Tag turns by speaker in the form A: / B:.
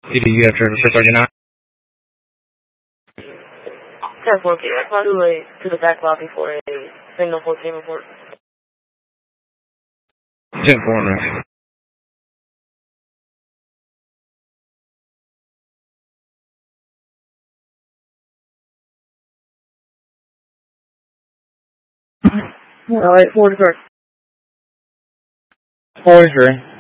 A: PD, you have service for 39.
B: 10-4, too late to the back lobby for a signal 14 report.
A: 10-4, man.
B: Alright, 43.
A: 43.